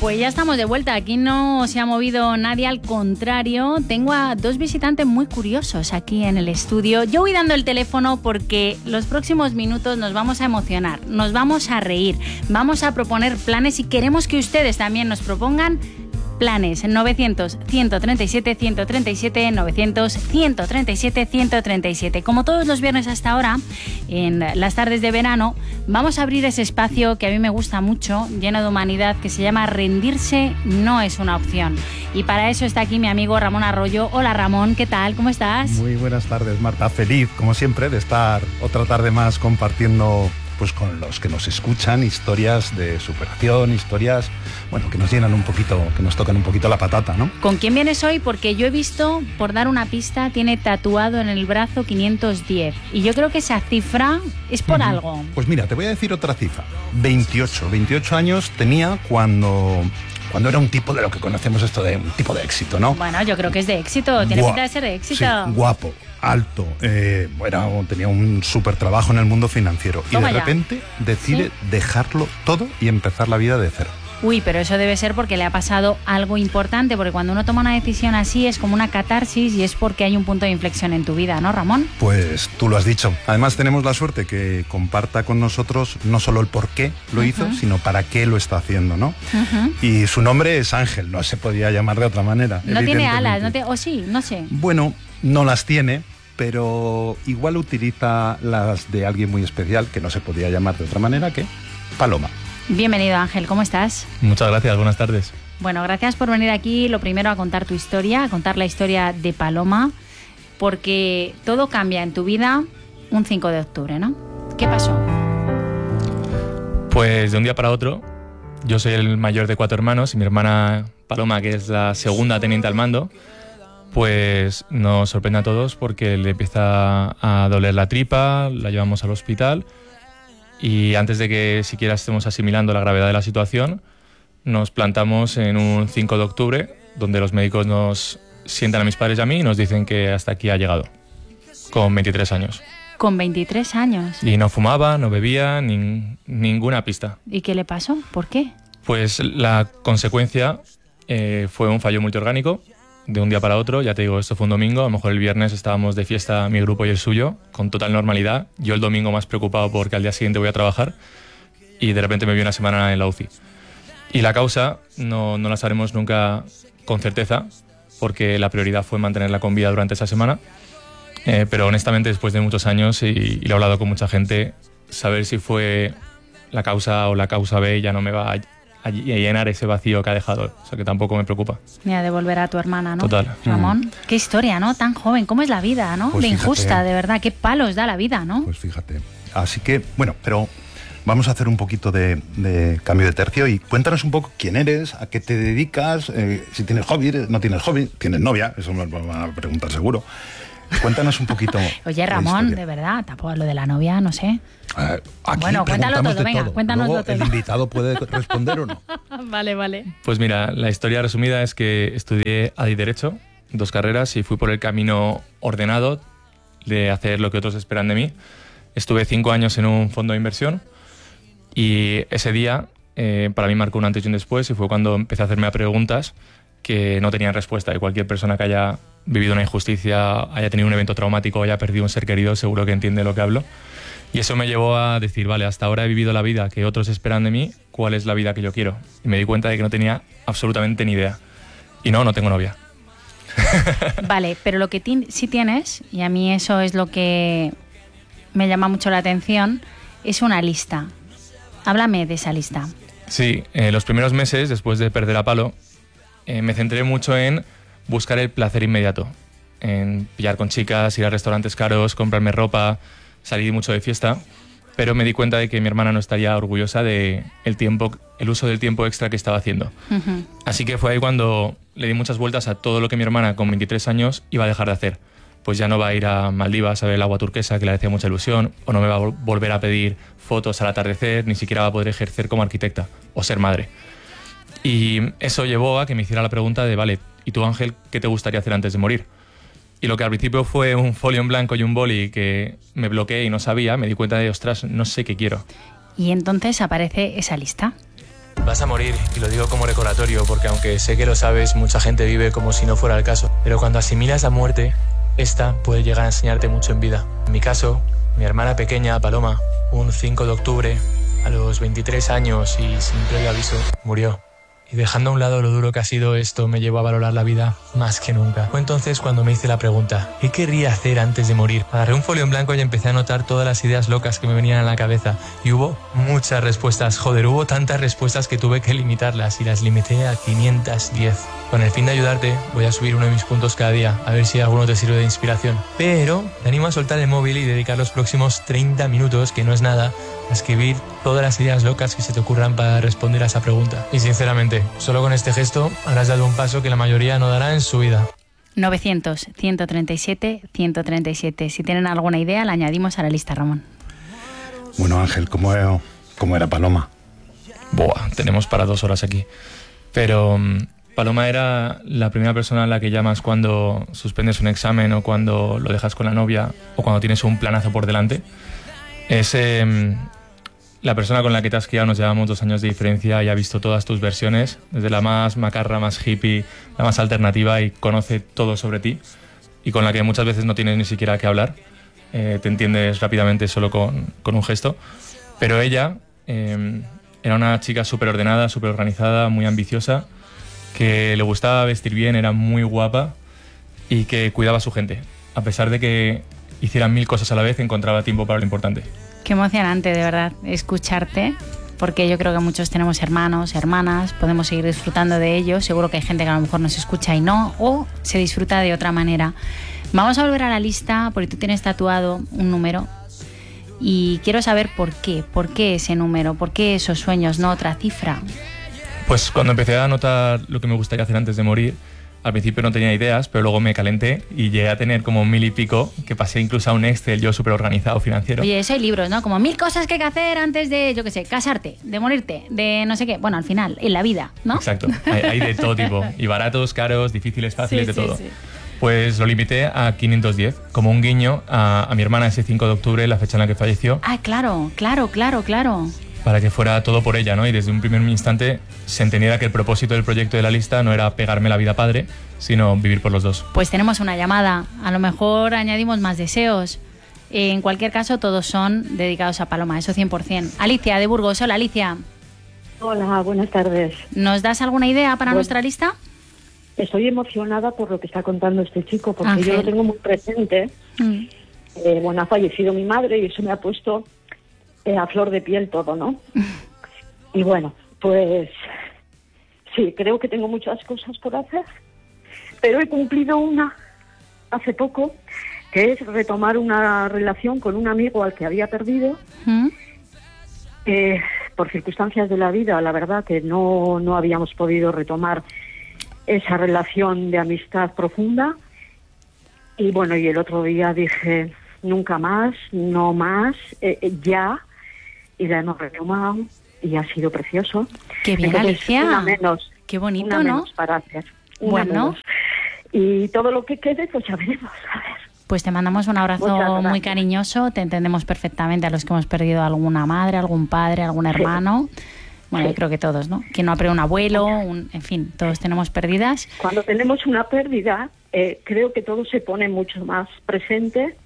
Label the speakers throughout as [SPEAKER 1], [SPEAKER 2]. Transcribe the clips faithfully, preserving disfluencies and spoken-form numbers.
[SPEAKER 1] Pues ya estamos de vuelta, aquí no se ha movido nadie, al contrario, tengo a dos visitantes muy curiosos aquí en el estudio. Yo voy dando el teléfono porque los próximos minutos nos vamos a emocionar, nos vamos a reír, vamos a proponer planes y queremos que ustedes también nos propongan planes. novecientos, ciento treinta y siete, ciento treinta y siete, novecientos, ciento treinta y siete, ciento treinta y siete. Como todos los viernes hasta ahora, en las tardes de verano, vamos a abrir ese espacio que a mí me gusta mucho, lleno de humanidad, que se llama Rendirse no es una opción. Y para eso está aquí mi amigo Ramón Arroyo. Hola Ramón, ¿qué tal? ¿Cómo estás?
[SPEAKER 2] Muy buenas tardes, Marta. Feliz, como siempre, de estar otra tarde más compartiendo pues con los que nos escuchan historias de superación, historias, bueno, que nos llenan un poquito, que nos tocan un poquito la patata, ¿no?
[SPEAKER 1] ¿Con quién vienes hoy? Porque yo he visto, por dar una pista, tiene tatuado en el brazo quinientos diez. Y yo creo que esa cifra es por uh-huh. algo.
[SPEAKER 2] Pues mira, te voy a decir otra cifra. veintiocho. veintiocho años tenía cuando... cuando era un tipo de lo que conocemos esto de un tipo de éxito, ¿no?
[SPEAKER 1] Bueno, yo creo que es de éxito, tiene
[SPEAKER 2] Gua-
[SPEAKER 1] pinta de ser de éxito.
[SPEAKER 2] Sí, guapo, alto, eh, bueno, tenía un súper trabajo en el mundo financiero.
[SPEAKER 1] Toma
[SPEAKER 2] y de
[SPEAKER 1] ya.
[SPEAKER 2] repente decide
[SPEAKER 1] ¿Sí?
[SPEAKER 2] dejarlo todo y empezar la vida de cero.
[SPEAKER 1] Uy, pero eso debe ser porque le ha pasado algo importante, porque cuando uno toma una decisión así es como una catarsis y es porque hay un punto de inflexión en tu vida, ¿no, Ramón?
[SPEAKER 2] Pues tú lo has dicho. Además tenemos la suerte que comparta con nosotros no solo el por qué lo
[SPEAKER 1] Uh-huh.
[SPEAKER 2] hizo, sino para qué lo está haciendo, ¿no?
[SPEAKER 1] Uh-huh.
[SPEAKER 2] Y su nombre es Ángel, no se podía llamar de otra manera.
[SPEAKER 1] No tiene alas,
[SPEAKER 2] evidentemente.
[SPEAKER 1] no te... o sí, no sé.
[SPEAKER 2] Bueno, no las tiene, pero igual utiliza las de alguien muy especial, que no se podía llamar de otra manera que Paloma.
[SPEAKER 1] Bienvenido, Ángel, ¿cómo estás?
[SPEAKER 3] Muchas gracias, buenas tardes.
[SPEAKER 1] Bueno, gracias por venir aquí, lo primero a contar tu historia, a contar la historia de Paloma, porque todo cambia en tu vida un cinco de octubre, ¿no? ¿Qué pasó?
[SPEAKER 3] Pues de un día para otro, yo soy el mayor de cuatro hermanos y mi hermana Paloma, que es la segunda teniente al mando, pues nos sorprende a todos porque le empieza a doler la tripa, la llevamos al hospital y antes de que siquiera estemos asimilando la gravedad de la situación, nos plantamos en un cinco de octubre, donde los médicos nos sientan a mis padres y a mí y nos dicen que hasta aquí ha llegado, con veintitrés años.
[SPEAKER 1] Con veintitrés años.
[SPEAKER 3] Y no fumaba, no bebía, nin- ninguna pista.
[SPEAKER 1] ¿Y qué le pasó? ¿Por qué?
[SPEAKER 3] Pues la consecuencia eh, fue un fallo multiorgánico de un día para otro. Ya te digo, esto fue un domingo, a lo mejor el viernes estábamos de fiesta mi grupo y el suyo, con total normalidad. Yo el domingo más preocupado porque al día siguiente voy a trabajar y de repente me vi una semana en la U C I. Y la causa no, no la sabremos nunca con certeza, porque la prioridad fue mantenerla con vida durante esa semana. Eh, pero honestamente, después de muchos años y, y lo he hablado con mucha gente, saber si fue la causa o la causa B ya no me va a, a llenar ese vacío que ha dejado. O sea que tampoco me preocupa.
[SPEAKER 1] Mira, devolver a tu hermana, ¿no?
[SPEAKER 3] Total.
[SPEAKER 1] Ramón,
[SPEAKER 2] Mm.
[SPEAKER 1] qué historia, ¿no? Tan joven, ¿cómo es la vida, no?
[SPEAKER 2] Pues
[SPEAKER 1] de
[SPEAKER 2] fíjate.
[SPEAKER 1] injusta, de verdad, qué palos da la vida, ¿no?
[SPEAKER 2] Pues fíjate. Así que, bueno, pero vamos a hacer un poquito de, de cambio de tercio y cuéntanos un poco quién eres, a qué te dedicas, eh, si tienes hobby, no tienes hobby, tienes novia, eso me lo van a preguntar seguro. Cuéntanos un poquito.
[SPEAKER 1] Oye,
[SPEAKER 2] la
[SPEAKER 1] Ramón,
[SPEAKER 2] historia.
[SPEAKER 1] de verdad, tampoco lo de la novia, no sé.
[SPEAKER 2] Eh, aquí
[SPEAKER 1] Bueno, cuéntalo
[SPEAKER 2] preguntamos
[SPEAKER 1] todo,
[SPEAKER 2] de
[SPEAKER 1] venga,
[SPEAKER 2] todo.
[SPEAKER 1] cuéntanoslo
[SPEAKER 2] Luego
[SPEAKER 1] todo.
[SPEAKER 2] el invitado puede responder o no.
[SPEAKER 1] Vale, vale.
[SPEAKER 3] Pues mira, la historia resumida es que estudié A D I Derecho, dos carreras, y fui por el camino ordenado de hacer lo que otros esperan de mí. Estuve cinco años en un fondo de inversión y ese día eh, para mí marcó un antes y un después y fue cuando empecé a hacerme preguntas que no tenían respuesta. Y cualquier persona que haya vivido una injusticia, haya tenido un evento traumático, haya perdido un ser querido, seguro que entiende lo que hablo. Y eso me llevó a decir, vale, hasta ahora he vivido la vida que otros esperan de mí, ¿cuál es la vida que yo quiero? Y me di cuenta de que no tenía absolutamente ni idea. Y no, no tengo novia.
[SPEAKER 1] Vale, pero lo que ti- sí tienes, y a mí eso es lo que me llama mucho la atención, es una lista. Háblame de esa lista.
[SPEAKER 3] Sí, eh, los primeros meses, después de perder a palo, eh, me centré mucho en buscar el placer inmediato. En pillar con chicas, ir a restaurantes caros, comprarme ropa, salir mucho de fiesta. Pero me di cuenta de que mi hermana no estaría orgullosa de el tiempo, el uso del tiempo extra que estaba haciendo.
[SPEAKER 1] Ujú.
[SPEAKER 3] Así que fue ahí cuando le di muchas vueltas a todo lo que mi hermana con veintitrés años iba a dejar de hacer. Pues ya no va a ir a Maldivas a ver el agua turquesa, que le hacía mucha ilusión, o no me va a vol- volver a pedir fotos al atardecer, ni siquiera va a poder ejercer como arquitecta o ser madre. Y eso llevó a que me hiciera la pregunta de, vale, ¿y tú, Ángel, qué te gustaría hacer antes de morir? Y lo que al principio fue un folio en blanco y un boli que me bloqueé y no sabía, me di cuenta de, ostras, no sé qué quiero.
[SPEAKER 1] Y entonces aparece esa lista.
[SPEAKER 3] Vas a morir, y lo digo como recordatorio, porque aunque sé que lo sabes, mucha gente vive como si no fuera el caso. Pero cuando asimilas la muerte, esta puede llegar a enseñarte mucho en vida. En mi caso, mi hermana pequeña, Paloma, un cinco de octubre, a los veintitrés años y sin previo aviso, murió. Y dejando a un lado lo duro que ha sido esto, me llevó a valorar la vida más que nunca. Fue entonces cuando me hice la pregunta, ¿qué querría hacer antes de morir? Agarré un folio en blanco y empecé a anotar todas las ideas locas que me venían a la cabeza. Y hubo muchas respuestas. Joder, hubo tantas respuestas que tuve que limitarlas y las limité a quinientas diez. Con el fin de ayudarte, voy a subir uno de mis puntos cada día, a ver si alguno te sirve de inspiración. Pero te animo a soltar el móvil y dedicar los próximos treinta minutos, que no es nada, a escribir todas las ideas locas que se te ocurran para responder a esa pregunta. Y sinceramente, solo con este gesto habrás dado un paso que la mayoría no dará en su vida.
[SPEAKER 1] novecientos, ciento treinta y siete, ciento treinta y siete. Si tienen alguna idea, la añadimos a la lista, Ramón.
[SPEAKER 2] Bueno, Ángel, ¿cómo era, cómo era Paloma?
[SPEAKER 3] Buah, tenemos para dos horas aquí. Pero um, Paloma era la primera persona a la que llamas cuando suspendes un examen o cuando lo dejas con la novia o cuando tienes un planazo por delante. Es eh, la persona con la que te has criado, nos llevamos dos años de diferencia y ha visto todas tus versiones, desde la más macarra, más hippie, la más alternativa, y conoce todo sobre ti, y con la que muchas veces no tienes ni siquiera que hablar, eh, te entiendes rápidamente solo con, con un gesto. Pero ella eh, era una chica súper ordenada, súper organizada, muy ambiciosa, que le gustaba vestir bien, era muy guapa y que cuidaba a su gente. A pesar de que hicieran mil cosas a la vez, encontraba tiempo para lo importante.
[SPEAKER 1] Qué emocionante, de verdad, escucharte, porque yo creo que muchos tenemos hermanos, hermanas, podemos seguir disfrutando de ellos. Seguro que hay gente que a lo mejor nos escucha y no, o se disfruta de otra manera. Vamos a volver a la lista, porque tú tienes tatuado un número y quiero saber por qué, por qué ese número, por qué esos sueños, no otra cifra.
[SPEAKER 3] Pues cuando empecé a notar lo que me gustaría hacer antes de morir, al principio no tenía ideas, pero luego me calenté y llegué a tener como mil y pico, que pasé incluso a un Excel yo súper organizado financiero.
[SPEAKER 1] Oye, eso hay libros, ¿no? Como mil cosas que hay que hacer antes de, yo qué sé, casarte, de morirte, de no sé qué. Bueno, al final, en la vida, ¿no?
[SPEAKER 3] Exacto, hay, hay de todo tipo. Y baratos, caros, difíciles, fáciles,
[SPEAKER 1] sí,
[SPEAKER 3] de
[SPEAKER 1] sí,
[SPEAKER 3] todo.
[SPEAKER 1] Sí.
[SPEAKER 3] Pues lo limité a quinientos diez, como un guiño a, a mi hermana ese cinco de octubre, la fecha en la que falleció.
[SPEAKER 1] Ah, claro, claro, claro, claro.
[SPEAKER 3] Para que fuera todo por ella, ¿no? Y desde un primer instante se entendiera que el propósito del proyecto de la lista no era pegarme la vida padre, sino vivir por los dos.
[SPEAKER 1] Pues tenemos una llamada. A lo mejor añadimos más deseos. En cualquier caso, todos son dedicados a Paloma, eso cien por ciento. Alicia, de Burgos. Hola, Alicia.
[SPEAKER 4] Hola, buenas tardes.
[SPEAKER 1] ¿Nos das alguna idea para bueno, nuestra lista?
[SPEAKER 4] Estoy emocionada por lo que está contando este chico, porque
[SPEAKER 1] Ángel.
[SPEAKER 4] Yo lo tengo muy presente. Mm. Eh, bueno, ha fallecido mi madre y eso me ha puesto eh, a flor de piel todo, ¿no? Y bueno, pues sí, creo que tengo muchas cosas por hacer, pero he cumplido una hace poco, que es retomar una relación con un amigo al que había perdido. ¿Mm? Eh, por circunstancias de la vida, la verdad que no, no habíamos podido retomar esa relación de amistad profunda. Y bueno, y el otro día dije, nunca más, no más, eh, ya, y la hemos retomado y ha sido precioso.
[SPEAKER 1] Qué bien,
[SPEAKER 4] Entonces,
[SPEAKER 1] Alicia.
[SPEAKER 4] Una menos.
[SPEAKER 1] Qué bonito,
[SPEAKER 4] una
[SPEAKER 1] ¿no?
[SPEAKER 4] Menos para hacer. Una
[SPEAKER 1] bueno.
[SPEAKER 4] Menos. Y todo lo que quede, pues ya veremos, a ver.
[SPEAKER 1] Pues te mandamos un abrazo muy cariñoso, te entendemos perfectamente a los que hemos perdido alguna madre, algún padre, algún hermano. Sí. Bueno, sí. Yo creo que todos, ¿no? Quien no ha perdido un abuelo, un, en fin, todos tenemos pérdidas.
[SPEAKER 4] Cuando tenemos una pérdida, eh, creo que todo se pone mucho más presente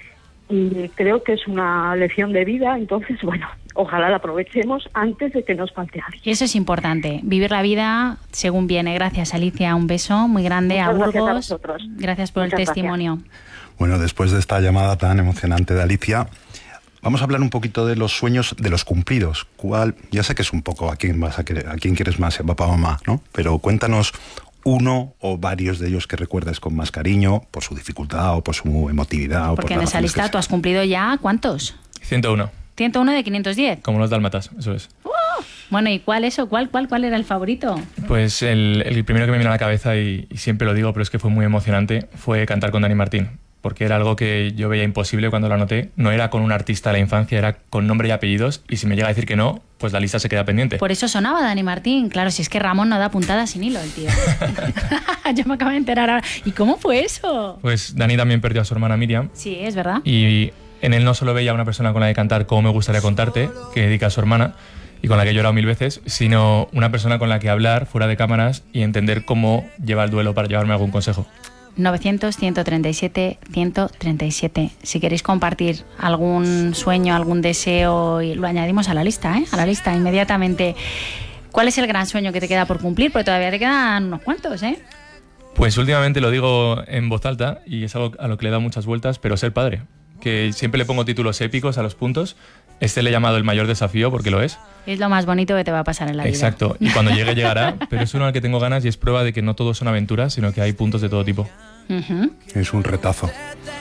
[SPEAKER 4] y creo que es una lección de vida, entonces, bueno, ojalá la aprovechemos antes de que nos falte alguien.
[SPEAKER 1] Y eso es importante, vivir la vida según viene. Gracias, Alicia, un beso muy grande.
[SPEAKER 4] Muchas
[SPEAKER 1] a Burgos.
[SPEAKER 4] Gracias a vosotros.
[SPEAKER 1] Gracias por Muchas el testimonio.
[SPEAKER 4] Gracias.
[SPEAKER 2] Bueno, después de esta llamada tan emocionante de Alicia, vamos a hablar un poquito de los sueños, de los cumplidos. ¿Cuál? Ya sé que es un poco a quién vas a querer, a quién quieres más, a papá o mamá, ¿no? Pero cuéntanos uno o varios de ellos que recuerdes con más cariño, por su dificultad o por su emotividad. O
[SPEAKER 1] Porque
[SPEAKER 2] por
[SPEAKER 1] en esa lista tú has cumplido ya, ¿cuántos?
[SPEAKER 3] ciento uno.
[SPEAKER 1] ciento uno de quinientos diez.
[SPEAKER 3] Como los dálmatas, eso es.
[SPEAKER 1] ¡Oh! Bueno, ¿y cuál eso? ¿Cuál, cuál, cuál era el favorito?
[SPEAKER 3] Pues el, el primero que me vino a la cabeza, y, y siempre lo digo, pero es que fue muy emocionante, fue cantar con Dani Martín. Porque era algo que yo veía imposible cuando lo anoté. No era con un artista de la infancia, era con nombre y apellidos, y si me llega a decir que no, pues la lista se queda pendiente.
[SPEAKER 1] Por eso sonaba Dani Martín. Claro, si es que Ramón no da puntada sin hilo, el tío. Yo me acabo de enterar ahora. ¿Y cómo fue eso?
[SPEAKER 3] Pues Dani también perdió a su hermana Miriam.
[SPEAKER 1] Sí, es verdad.
[SPEAKER 3] Y en él no solo veía a una persona con la que cantar como me gustaría contarte, que dedica a su hermana, y con la que he llorado mil veces, sino una persona con la que hablar fuera de cámaras y entender cómo lleva el duelo para llevarme algún consejo.
[SPEAKER 1] novecientos, ciento treinta y siete, ciento treinta y siete. Si queréis compartir algún sueño, algún deseo, lo añadimos a la lista, ¿eh? A la lista inmediatamente. ¿Cuál es el gran sueño que te queda por cumplir? Porque todavía te quedan unos cuantos, ¿eh?
[SPEAKER 3] Pues últimamente lo digo en voz alta y es algo a lo que le he dado muchas vueltas, pero ser padre. Que siempre le pongo títulos épicos a los puntos. Este le he llamado el mayor desafío porque lo es.
[SPEAKER 1] Es lo más bonito que te va a pasar en la vida.
[SPEAKER 3] Exacto, y cuando llegue llegará, pero es uno al que tengo ganas y es prueba de que no todo son aventuras, sino que hay puntos de todo tipo.
[SPEAKER 1] Uh-huh.
[SPEAKER 2] Es un retazo.